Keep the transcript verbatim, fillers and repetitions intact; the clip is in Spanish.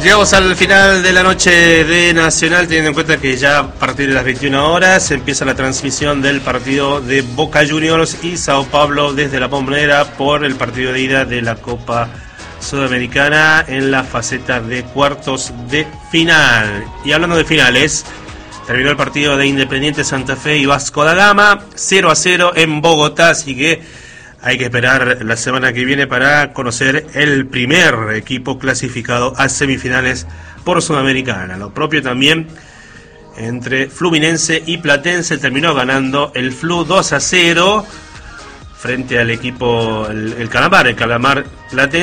Llegamos al final de la noche de Nacional, teniendo en cuenta que ya a partir de las veintiuna horas empieza la transmisión del partido de Boca Juniors y Sao Paulo desde la Bombonera por el partido de ida de la Copa Sudamericana en la faceta de cuartos de final. Y hablando de finales, terminó el partido de Independiente Santa Fe y Vasco da Gama, cero a cero en Bogotá, así que hay que esperar la semana que viene para conocer el primer equipo clasificado a semifinales por Sudamericana. Lo propio también entre Fluminense y Platense, terminó ganando el Flu dos a cero frente al equipo, el, el Calamar, el Calamar Platense.